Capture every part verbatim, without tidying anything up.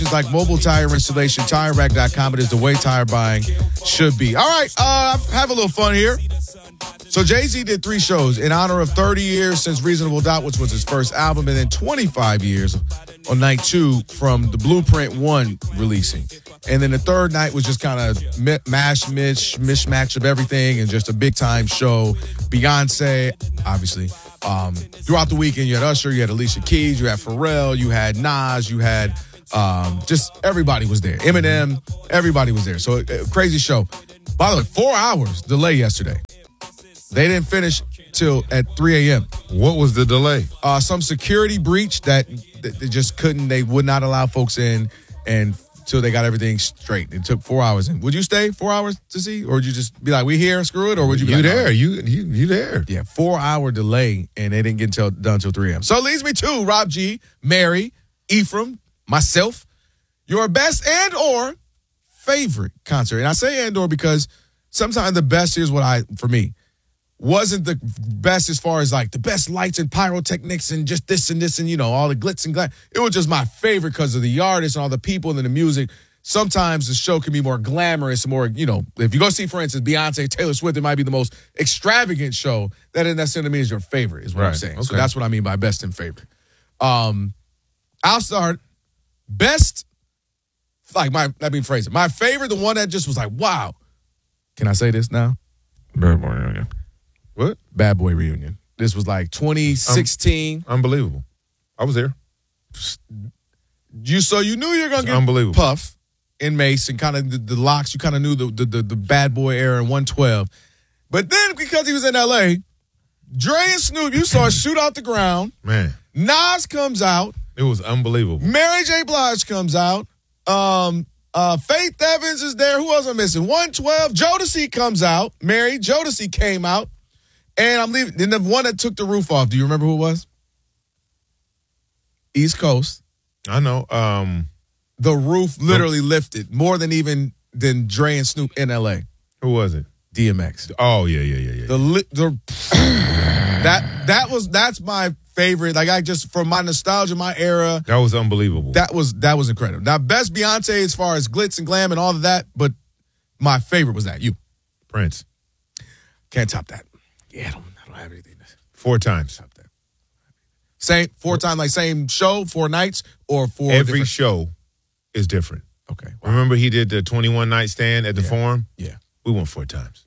It's like mobile tire installation, tire rack dot com. It is the way tire buying should be. All right, uh, have a little fun here. So Jay-Z did three shows in honor of thirty years since Reasonable Doubt, which was his first album, and then twenty-five years on night two from the Blueprint one releasing. And then the third night was just kind of mash, mish, mishmash of everything and just a big-time show. Beyonce, obviously. Um, throughout the weekend, you had Usher, you had Alicia Keys, you had Pharrell, you had Nas, you had um, just everybody was there. Eminem, everybody was there. So a crazy show. By the way, four hours delay yesterday. They didn't finish till at three a.m. What was the delay? Uh, some security breach that, that they just couldn't, they would not allow folks in and until they got everything straight. It took four hours in. Would you stay four hours to see? Or would you just be like, we here, screw it? Or would you be you like, there? No? You, you you there. Yeah, four hour delay and they didn't get until, done until three a.m. So it leads me to Rob G, Mary, Ephraim, myself, your best and or favorite concert. And I say and or because sometimes the best, here's what I, for me, wasn't the best as far as like the best lights and pyrotechnics and just this and this and, you know, all the glitz and glam. It was just my favorite because of the artists and all the people and the music. Sometimes the show can be more glamorous, more, you know, if you go see, for instance, Beyonce, Taylor Swift, it might be the most extravagant show. That doesn't necessarily mean is your favorite, is what right. I'm saying. Okay. So that's what I mean by best and favorite. Um, I'll start best, like my, let me phrase it. My favorite, the one that just was like, wow. Can I say this now? Bad Boy Reunion. What? Bad Boy Reunion. This was like twenty sixteen. Um, unbelievable. I was there. You so you knew you were gonna get unbelievable. Puff and Mace and kind of the, the locks. You kind of knew the, the the the Bad Boy era in one twelve, but then because he was in L A, Dre and Snoop, you saw it shoot out the ground. Man, Nas comes out. It was unbelievable. Mary J. Blige comes out. Um, uh, Faith Evans is there. Who else am I missing? one twelve. Jodeci comes out. Mary Jodeci came out. And I'm leaving. Then the one that took the roof off, do you remember who it was? East Coast. I know. Um, the roof literally the, lifted more than even than Dre and Snoop in L A. Who was it? D M X. Oh yeah, yeah, yeah, yeah. The the that that was that's my favorite. Like I just from my nostalgia, my era. That was unbelievable. That was that was incredible. Now best Beyonce as far as glitz and glam and all of that, but my favorite was that you Prince. Can't top that. Yeah, I don't, I don't have anything. Four times. Top that. Same four times, like same show, four nights, or four. Every different... show is different. Okay. Wow. Remember he did the twenty-one night stand at the yeah. Forum? Yeah. We went four times.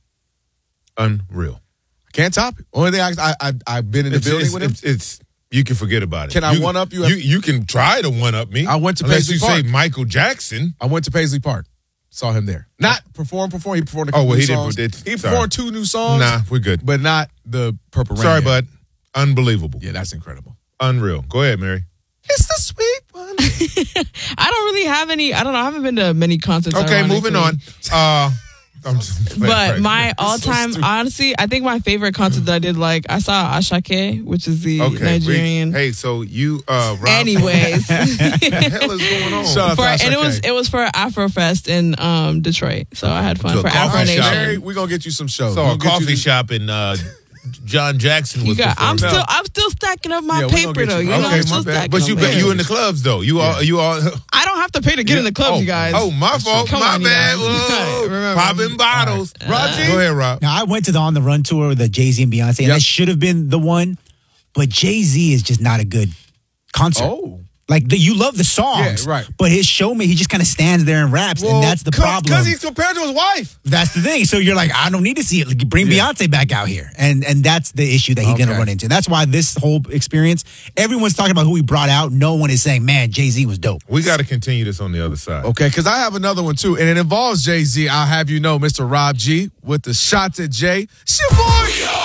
Unreal. Can't top it. Only thing I, I, I I've been in the it's, building it's, with him. It's, it's you can forget about it. Can I you, one up you? You you can try to one up me. I went to unless Paisley you Park. say Michael Jackson. I went to Paisley Park. Saw him there. Not perform, perform. He performed a couple oh, well, new he songs. Did, he sorry. performed two new songs. Nah, we're good. But not the Purple Rain. Sorry, yet. bud. Unbelievable. Yeah, that's incredible. Unreal. Go ahead, Mary. It's the sweet one. I don't really have any. I don't know. I haven't been to many concerts. Okay, moving on. Uh, I'm just but right. my all-time, so honestly, I think my favorite concert that I did, like, I saw Ashake, which is the okay, Nigerian. We, hey, so you, uh, Rob, anyways, what the hell is going on? Shut for, up, and it was it was for Afrofest in um, Detroit, so I had fun so for Afro Nation. We're gonna get you some shows. So we'll a coffee the- shop in uh, John Jackson was. You got, I'm performing. still I'm still stacking up my Yeah, we gonna paper get though. you- You know, Okay, I'm still my bad. stacking But up you my got you paper. in the clubs though. You Yeah. all you all. I don't have to pay to get in the clubs, oh, you guys. Oh, my fault. Come my on, you bad. guys. Whoa. Remember. Popping bottles. All right. Rob, go ahead, Rob. Now, I went to the On the Run tour with the Jay-Z and Beyonce, and Yep. that should have been the one, but Jay-Z is just not a good concert. Oh. Like, the, you love the songs, Yeah, right. but his showman, he just kind of stands there and raps, Well, and that's the problem. Because he's compared to his wife. That's the thing. So you're like, I don't need to see it. Like, bring Yeah. Beyonce back out here. And and that's the issue that he's going to Okay. run into. That's why this whole experience, everyone's talking about who he brought out. No one is saying, man, Jay-Z was dope. We got to continue this on the other side. Okay, because I have another one too, and it involves Jay-Z. I'll have you know, Mister Rob G with the shots at Jay. It's your boy.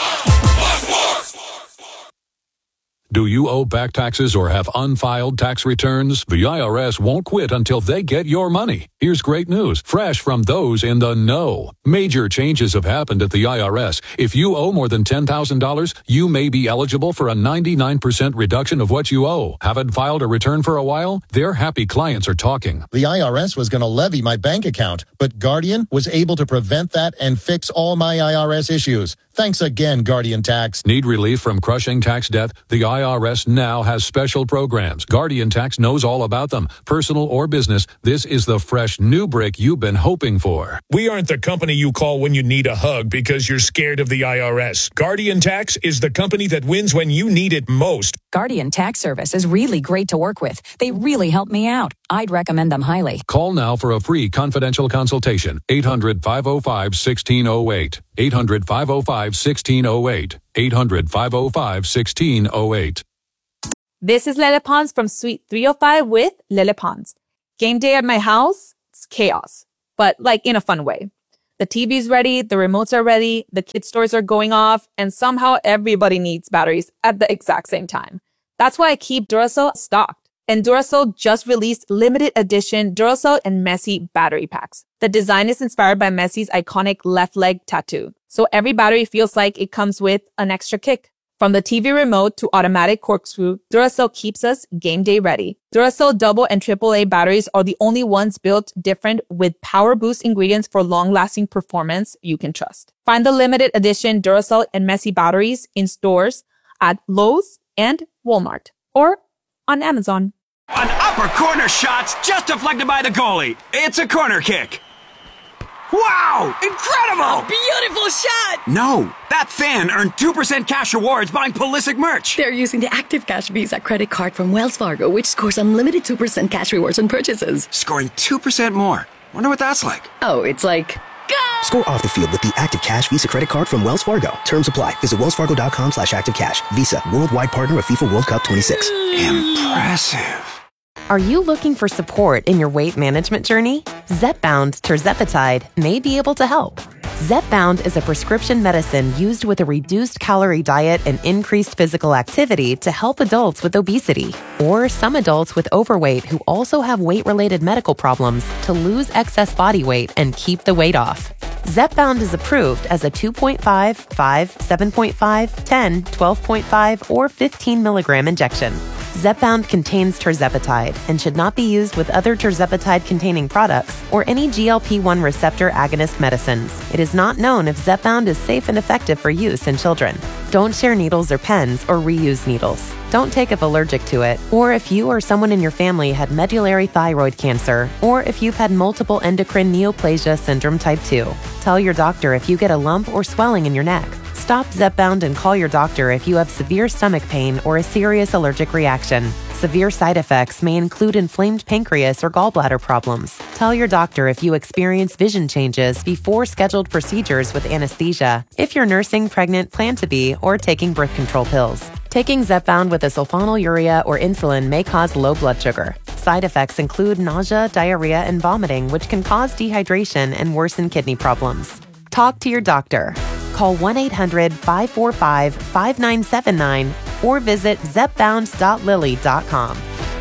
Do you owe back taxes or have unfiled tax returns? The I R S won't quit until they get your money. Here's great news, fresh from those in the know. Major changes have happened at the I R S. If you owe more than ten thousand dollars, you may be eligible for a ninety-nine percent reduction of what you owe. Haven't filed a return for a while? Their happy clients are talking. The I R S was going to levy my bank account, but Guardian was able to prevent that and fix all my I R S issues. Thanks again, Guardian Tax. Need relief from crushing tax debt? The I R S now has special programs. Guardian Tax knows all about them. Personal or business, this is the fresh new break you've been hoping for. We aren't the company you call when you need a hug because you're scared of the I R S. Guardian Tax is the company that wins when you need it most. Guardian Tax Service is really great to work with. They really helped me out. I'd recommend them highly. Call now for a free confidential consultation. eight hundred, five oh five, one six oh eight. eight hundred, five oh five, one six oh eight. eight hundred, five oh five, one six oh eight. This is Lele Pons from Suite three oh five with Lele Pons. Game day at my house, it's chaos, but like in a fun way. The T V's ready, the remotes are ready, the kid stores are going off, and somehow everybody needs batteries at the exact same time. That's why I keep Duracell stocked. And Duracell just released limited edition Duracell and Messi battery packs. The design is inspired by Messi's iconic left leg tattoo. So every battery feels like it comes with an extra kick. From the T V remote to automatic corkscrew, Duracell keeps us game day ready. Duracell double and triple A batteries are the only ones built different with power boost ingredients for long-lasting performance you can trust. Find the limited edition Duracell and Messi batteries in stores at Lowe's and Walmart or on Amazon. An upper corner shot's just deflected by the goalie. It's a corner kick. Wow! Incredible! Beautiful shot! No, that fan earned two percent cash rewards buying Pulisic merch. They're using the Active Cash Visa credit card from Wells Fargo, which scores unlimited two percent cash rewards on purchases. Scoring two percent more. Wonder what that's like. Oh, it's like... Go! Score off the field with the Active Cash Visa credit card from Wells Fargo. Terms apply. Visit wellsfargo.com slash active cash. Visa, worldwide partner of FIFA World Cup twenty-six. Impressive. Are you looking for support in your weight management journey? Zepbound tirzepatide may be able to help. Zepbound is a prescription medicine used with a reduced calorie diet and increased physical activity to help adults with obesity or some adults with overweight who also have weight-related medical problems to lose excess body weight and keep the weight off. Zepbound is approved as a two point five, five, seven point five, ten, twelve point five, or fifteen milligram injection. Zepbound contains tirzepatide and should not be used with other tirzepatide-containing products or any G L P one receptor agonist medicines. It is not known if Zepbound is safe and effective for use in children. Don't share needles or pens or reuse needles. Don't take if allergic to it, or if you or someone in your family had medullary thyroid cancer, or if you've had multiple endocrine neoplasia syndrome type two. Tell your doctor if you get a lump or swelling in your neck. Stop Zepbound and call your doctor if you have severe stomach pain or a serious allergic reaction. Severe side effects may include inflamed pancreas or gallbladder problems. Tell your doctor if you experience vision changes before scheduled procedures with anesthesia, if you're nursing, pregnant, plan to be, or taking birth control pills. Taking Zepbound with a sulfonylurea or insulin may cause low blood sugar. Side effects include nausea, diarrhea, and vomiting, which can cause dehydration and worsen kidney problems. Talk to your doctor. Call one eight hundred, five four five, five nine seven nine or visit zepbound dot lilly dot com.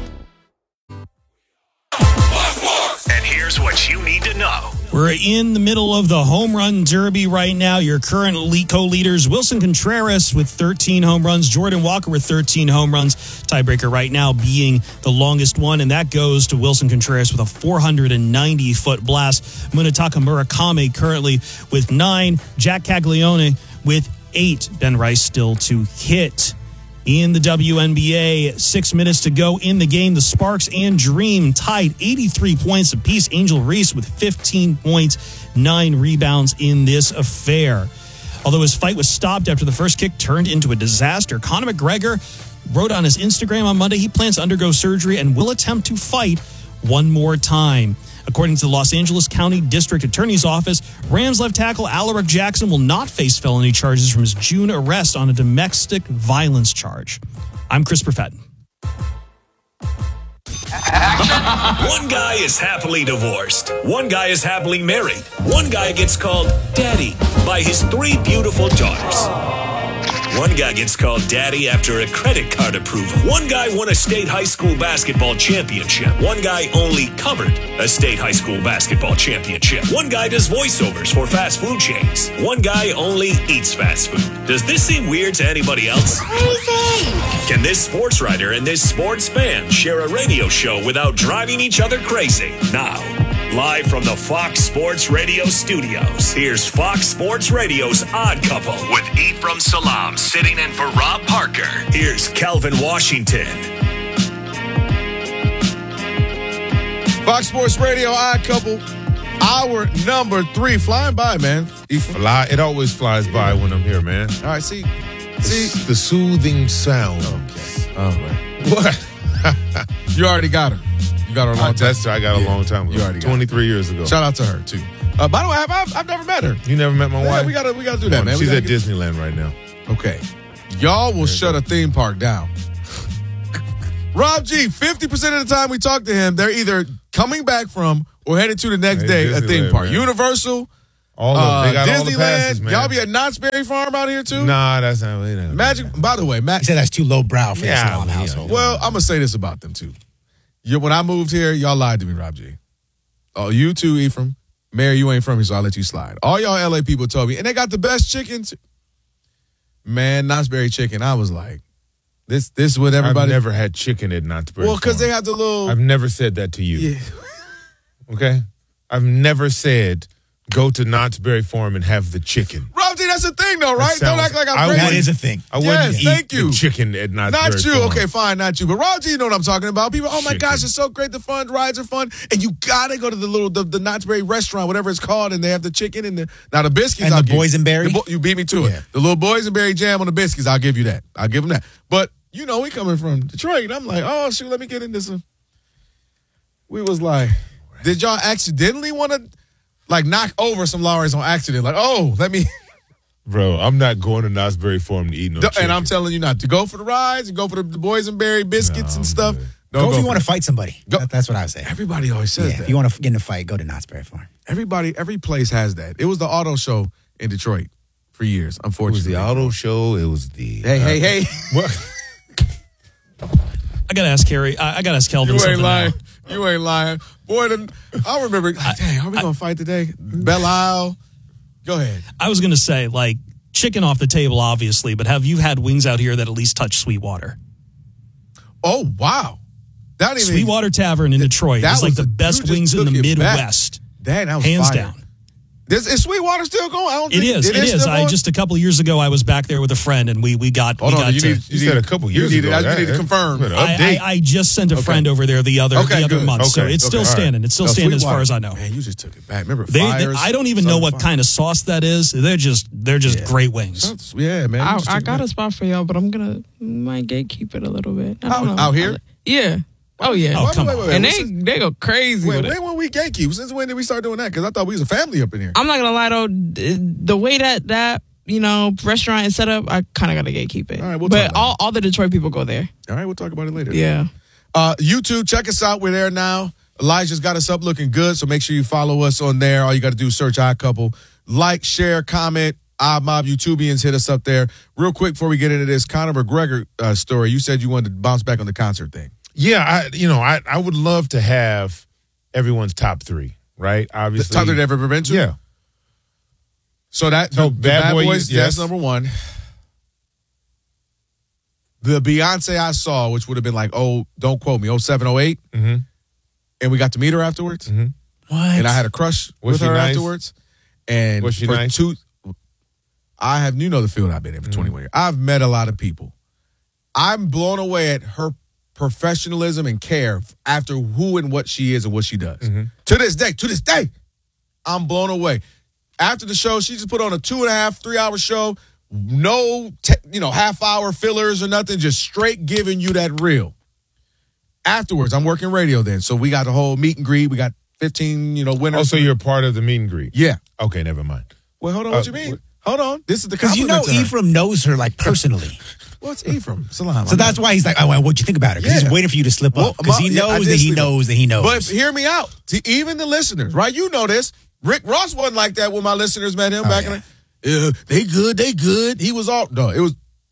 And here's what you need to know. We're in the middle of the home run derby right now. Your current elite co-leaders, Wilson Contreras with thirteen home runs, Jordan Walker with thirteen home runs. Tiebreaker right now being the longest one, and that goes to Wilson Contreras with a four hundred ninety foot blast. Munetaka Murakami currently with nine. Jack Caglione with eight. Ben Rice still to hit. In the W N B A, six minutes to go in the game. The Sparks and Dream tied eighty-three points apiece. Angel Reese with fifteen points, nine rebounds in this affair. Although his fight was stopped after the first kick turned into a disaster, Conor McGregor wrote on his Instagram on Monday he plans to undergo surgery and will attempt to fight one more time. According to the Los Angeles County District Attorney's Office, Rams left tackle Alaric Jackson will not face felony charges from his June arrest on a domestic violence charge. I'm Chris Perfetten. One guy is happily divorced. One guy is happily married. One guy gets called daddy by his three beautiful daughters. One guy gets called daddy after a credit card approval. One guy won a state high school basketball championship. One guy only covered a state high school basketball championship. One guy does voiceovers for fast food chains. One guy only eats fast food. Does this seem weird to anybody else? Crazy! Can this sports writer and this sports fan share a radio show without driving each other crazy? Now, live from the Fox Sports Radio studios, here's Fox Sports Radio's Odd Couple with Ephraim Salam sitting in for Rob Parker. Here's Calvin Washington. Fox Sports Radio, Odd Couple, hour number three. Flying by, man. Fly, it always flies by when I'm here, man. All right, see. See? The soothing sound. Okay. All right. What? You already got her. You got her a long I, time. That's I got Yeah. a long time ago. You already got twenty-three years ago. Shout out to her, too. Uh, by the way, I've, I've, I've never met her. You never met my Yeah, wife? we gotta, we gotta do that, man. We She's gotta at get- Disneyland right now. Okay. Y'all will shut a theme park down. Rob G, fifty percent of the time we talk to him, they're either coming back from or headed to the next Hey, day a theme Disneyland, park. man. Universal, All of uh, they got Disneyland. all the passes, man. Y'all be at Knott's Berry Farm out here, too? Nah, that's not. They not Magic, by the way, He Matt. said that's too low brow for Yeah, the Salam yeah, household. Well, I'm going to say this about them, too. You, when I moved here, y'all lied to me, Rob G. Oh, you too, Ephraim. Mary, you ain't from here, so I'll let you slide. All y'all L A people told me, and they got the best chicken. Too. Man, Knott's Berry chicken. I was like, this this is what everybody. I've never had chicken at Knott's Berry Well, because Farm. they have the little. I've never said that to you. Yeah. Okay? I've never said go to Knott's Berry Farm and have the chicken. Rob G, that's the thing, though, right? That Don't sounds- act like I'm I crazy. That wouldn't- is a thing. I wouldn't Yes, eat thank you. the chicken at Knott's Not Berry you. Farm. Okay, fine, not you. But Rob G, you know what I'm talking about. People, oh my Chicken. gosh, it's so great. The fun rides are fun. And you got to go to the little, the, the Knott's Berry restaurant, whatever it's called, and they have the chicken and the, now the biscuits. And I'll the give you. boysenberry? The bo- You beat me to Yeah. it. The little boysenberry jam on the biscuits, I'll give you that. I'll give them that. But, you know, we coming from Detroit. And I'm like, oh, shoot, let me get into some. We was like, did y'all accidentally want to, like, knock over some Lowry's on accident? Like, oh, let me. Bro, I'm not going to Knott's Berry Farm to eat no chicken. And I'm telling you not to go for the rides and go for the, the boysenberry biscuits No, and stuff. man. Don't Go if you for want to it. fight somebody. Go- That- that's what I would say. Everybody always says Yeah, that. if you want to get in a fight, go to Knott's Berry Farm. Everybody, every place has that. It was the auto show in Detroit for years, It was unfortunately. the auto show. It was the. Hey, hey, hey. What? I gotta ask Harry. I, I gotta ask Kelvin You something ain't lying. now. You ain't lying. Boy, then, I remember, like, dang, are we going to fight today? Belle Isle. Go ahead. I was gonna say like chicken off the table, obviously, but have you had wings out here that at least touch Sweetwater? Oh, wow. That even, Sweetwater Tavern in Detroit that is like was the a- best you just wings in the took it back. Midwest. Dang, that was Hands fire. down. Is, is Sweetwater still going? I don't It think is. It is. still I going? just a couple of years ago, I was back there with a friend, and we we got. Hold we on. got You to, need, You you said need- a couple you years need, ago. You need to That- confirm. better I, update. I, I just sent a Okay. friend over there the other Okay, the other good. month, so Okay, it's still okay, all right. standing. It's still No, standing as Sweetwater. far as I know. Man, you just took it back. Remember They, they- Fires? I don't even know what kind of sauce that is. They're just they're just Yeah. great wings. Sounds- Yeah, man. you I, just I took it got back. a spot for y'all, but I'm gonna might gatekeep it a little bit. I Out- don't know. out here? Yeah. Oh yeah. Oh, come wait, on. wait, wait. and What's they this- they go crazy Wait, with it. when when we gatekeep? Since when did we start doing that? Because I thought we was a family up in here. I'm not gonna lie though, d- the way that that you know restaurant is set up, I kind of gotta gatekeep it. All right, we'll but talk about all all the Detroit people go there. All right, we'll talk about it later. Yeah. Uh, YouTube, check us out. We're there now. Elijah's got us up looking good, so make sure you follow us on there. All you got to do is search Odd Couple. Like, share, comment. Odd Mob YouTubians, hit us up there. Real quick before we get into this Conor McGregor uh, story, you said you wanted to bounce back on the concert thing. Yeah, I you know I I would love to have everyone's top three, right? The Obviously, top they've ever been to? Yeah. So that, So the, the Bad Bad Boy, Boys, yes. that's number one. The Beyonce I saw, which would have been like, oh, don't quote me, oh seven, oh eight. Mm-hmm. And we got to meet her afterwards. Mm-hmm. What? And I had a crush Was with she her nice? afterwards. And Was she for nice? two, I have, you know the field I've been in for Mm-hmm. twenty-one years. I've met a lot of people. I'm blown away at her professionalism and care after who and what she is and what she does. Mm-hmm. To this day, to this day, I'm blown away. After the show, she just put on a two and a half, three hour show. No, te- you know, half hour fillers or nothing. Just straight giving you that real. Afterwards, I'm working radio then, so we got the whole meet and greet. We got fifteen, you know, winners. Oh, so you're part of the meet and greet? Yeah. Okay, never mind. Well, hold on. Uh, What you mean? what- Hold on. This is the Because you know compliment to her. Ephraim knows her like personally. What's Ephraim? Salam. So that's why he's like, oh, well, what'd you think about her? Because Yeah. he's waiting for you to slip Well, up. Because he yeah, I knows did that he sleep up. knows that he knows. But hear me out. To even the listeners, right? You know this. Rick Ross wasn't like that when my listeners met him Oh, back yeah. in the uh, they good, they good. He was all no, it was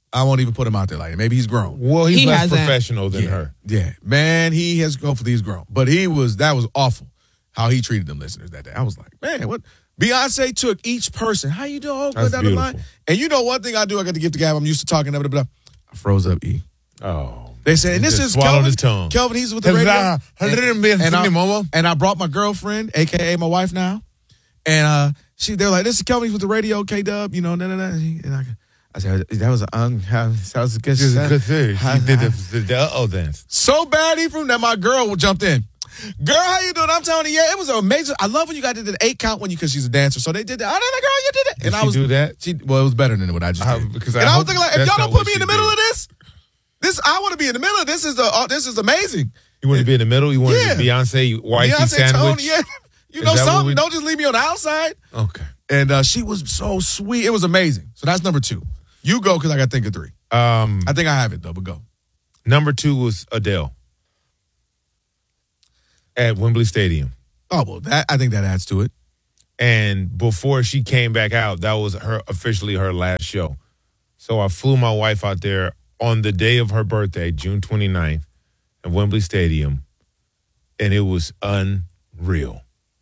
I won't even put him out there like that. Maybe he's grown. Well, he's He less hasn't. professional than yeah. her. Yeah, man, he has hopefully he's grown. But he was that was awful how he treated them listeners that day. I was like, man, what? Beyonce took each person. How you doing? Oh, That's down the beautiful. line. And you know one thing I do, I got to give the gab. I'm used to talking. Blah, blah, blah. I froze up. E. Oh, They said, and this just is swallowed Kelvin. his tongue. Kelvin, he's with the radio. Huzzah. And, and, I, Mama. and I brought my girlfriend, a k a my wife now. And uh, she, they're like, this is Kelvin, he's with the radio, K-Dub, you know, nah, nah, nah. And I, I said, that was an un, that was a good, This is a good thing. He did the, the, the uh-oh dance. so bad he from that my girl jumped in. Girl, how you doing? I'm telling you, yeah, it was amazing. I love when you guys did the eight count when you, because she's a dancer. So they did that. Oh, no, no, girl, you did it. Did And she I was do that? She, well, it was better than what I just I- did. because and I I, was hope thinking like, if that's y'all not don't put what me in she the middle did. of this, this I want to be in the middle of this. Is the uh, this is amazing. You want to be in the middle? You want Yeah. to be Beyonce wifey Beyonce, sandwich? Tony, yeah, you Is know that what something. we- Don't just leave me on the outside. Okay. And uh, she was so sweet. It was amazing. So that's number two. You go because I got to think of three. Um, I think I have it though, but go. number two was Adele at Wembley Stadium. Oh well, that I think that adds to it. And before she came back out, that was her officially her last show. So I flew my wife out there on the day of her birthday, June twenty-ninth, at Wembley Stadium, and it was unreal.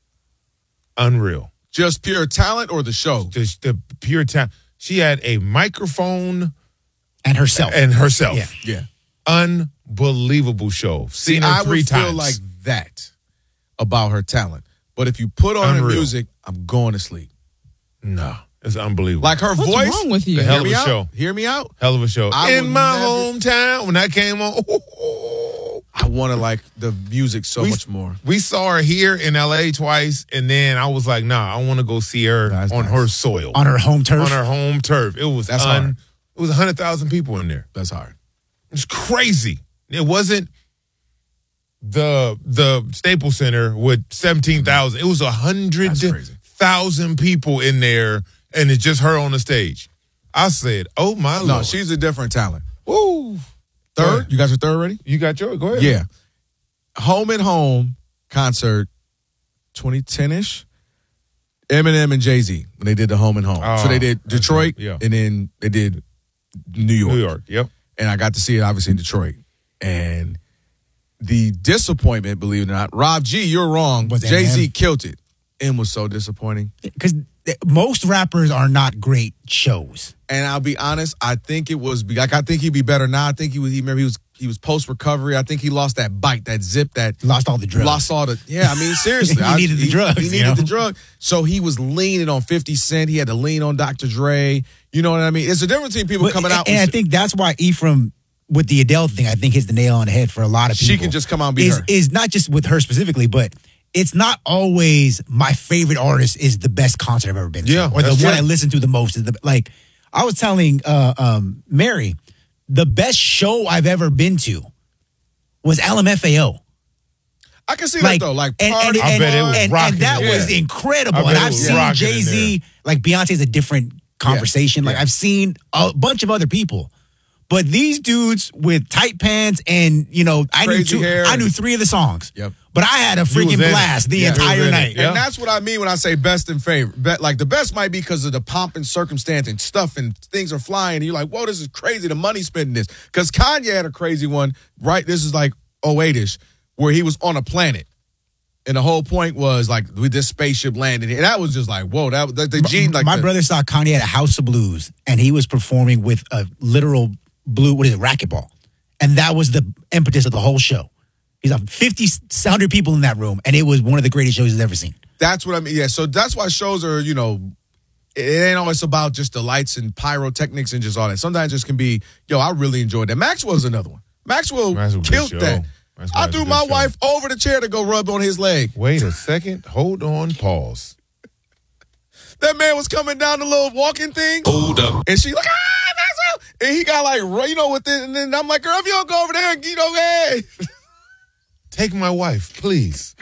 Unreal. Just pure talent or the show? Just the pure talent. She had a microphone And herself. and herself. Yeah. Yeah. Unbelievable show. See, Seen her I three would times. feel like that about her talent. But if you put on her Unreal. music, I'm going to sleep. no, it's unbelievable. Like her What's voice. wrong with you? The hell Hear of me a out. show. Hear me out. Hell of a show. I In would my never- hometown, when that came on, I want to like the music so We- much more. we saw her here in L A twice, and then I was like, nah, I want to go see her That's on nice. her soil. On her home turf. On her home turf. It was That's un- hard. It was one hundred thousand people in there. That's hard. It's crazy. It wasn't the the Staples Center with seventeen thousand. It was one hundred That's crazy. thousand people in there, and it's just her on the stage. I said, oh, my No, Lord. she's a different talent. Woo. Go Third? ahead. You got your third ready? You got yours? Go ahead. Yeah. Home and Home concert twenty ten-ish. Eminem and Jay-Z when they did the Home and Home. Oh, so they did that's Detroit, dope. Yeah. and then they did New York. New York. Yep. And I got to see it obviously in Detroit. And the disappointment, believe it or not, Rob G, you're wrong. Was Jay-Z Eminem? killed it. M was so disappointing. Because most rappers are not great shows. And I'll be honest, I think it was like I think he'd be better now. I think he was. He remember he was. He was post recovery. I think he lost that bite, that zip, that Lost all the drugs. lost all the. Yeah, I mean seriously, He I- needed the drugs, He you needed know? the drug. So he was leaning on fifty Cent. He had to lean on Doctor Dre. You know what I mean? It's a difference between people But- coming out. And with I think that's why Ephraim, with the Adele thing, I think hits the nail on the head for a lot of people. She can just come out and be is, her. Is not just with her specifically, but it's not always my favorite artist is the best concert I've ever been to. Yeah, Or the that's one true. I listen to the most. Is the Like, I was telling uh, um, Mary, the best show I've ever been to was L M F A O. I can see Like, that though. Like and, party, and, I bet it was and, and rocking that in was there. incredible. I bet And it I've was seen rocking in Jay Z, like Beyonce's a different conversation. Like Yeah. I've seen a bunch of other people, but these dudes with tight pants and you know, I knew Crazy two, hair. I knew three of the songs. Yep. But I had a was freaking in it. blast the Yeah, you was entire in it. night. Yeah. And that's what I mean when I say best and favorite. Be- like the best might be because of the pomp and circumstance and stuff and things are flying. And you're like, whoa, this is crazy. The money spending this. Because Kanye had a crazy one, right? This is like oh eight-ish, where he was on a planet. And the whole point was like with this spaceship landed. And that was just like, whoa, that the, the gene like My the- brother saw Kanye at a House of Blues, and he was performing with a literal blue, what is it, racquetball. And that was the impetus of the whole show. He's like fifty, one hundred people in that room, and it was one of the greatest shows he's ever seen. That's what I mean. Yeah, so that's why shows are, you know, it ain't always about just the lights and pyrotechnics and just all that. Sometimes it just can be, yo, I really enjoyed that. Maxwell's another one. Maxwell Maxwell, good killed show. that. Maxwell I had a threw good my show. wife over the chair to go rub on his leg. Wait a second. Hold on. Pause. That man was coming down the little walking thing. Hold up. And she like, ah, Maxwell. And he got like, ru- you know, with it. And then I'm like, girl, if you don't go over there and, you know, hey. Take my wife, please.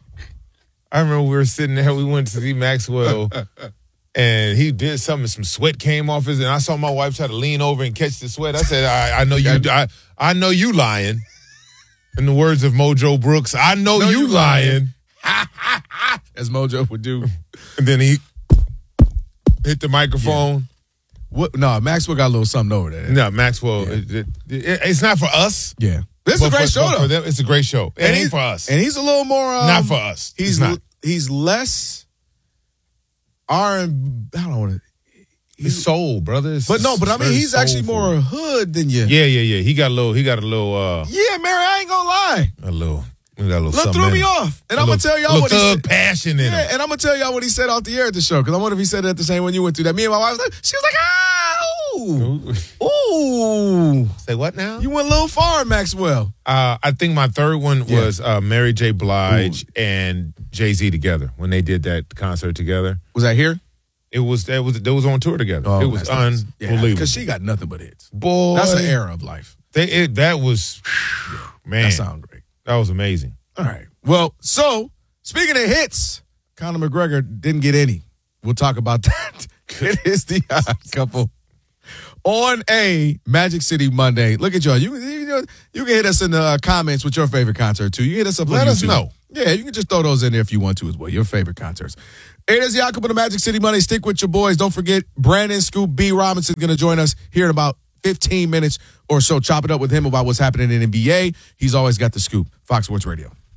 I remember we were sitting there. We went to see Maxwell, and he did something. Some sweat came off his, and I saw my wife try to lean over and catch the sweat. I said, "I, I know you. I, I know you lying." In the words of Mojo Brooks, "I know, Know you you lying." lying." As Mojo would do. And then he hit the microphone. What? No, Maxwell got a little something over there. No, Maxwell. Yeah. It, it, it, it's not for us. Yeah, this is a great for, show for, though. For them, it's a great show. It and ain't for us. And he's a little more. Um, not for us. He's not. He's less R and I don't want to. He's soul, brother. It's, but no, but I mean, he's soulful. actually more hood than you. Yeah, yeah, yeah. He got a little. He got a little. uh Yeah, Mary, I ain't gonna lie. A little. He got a little. Look, threw me off, and a I'm little, gonna tell y'all what he thug said. Passion in yeah, him. and I'm gonna tell y'all what he said off the air at the show because I wonder if he said it at the same when you went through that. Me and my wife, was like, she was like, ah, ooh, ooh. Say what now? You went a little far, Maxwell. Uh, I think my third one Yeah. was uh, Mary J. Blige Ooh. and Jay-Z together when they did that concert together. Was that here? It was. That was. They was on tour together. Oh, it was that's nice. unbelievable. Yeah, because she got nothing but hits. Boy, That's an era of life. They, it, that was, man. That sounds great. That was amazing. All right. Well, so speaking of hits, Conor McGregor didn't get any. We'll talk about that. It is the Odd Couple on a Magic City Monday. Look at y'all. You, you, know, you can hit us in the uh, comments with your favorite concert, too. You hit us up on Let us YouTube. know. Yeah, you can just throw those in there if you want to as well. Your favorite concerts. It is the Odd Couple on Magic City Monday. Stick with your boys. Don't forget, Brandon Scoop B. Robinson is going to join us here in about fifteen minutes or so. Chop it up with him about what's happening in N B A. He's always got the scoop. Fox Sports Radio.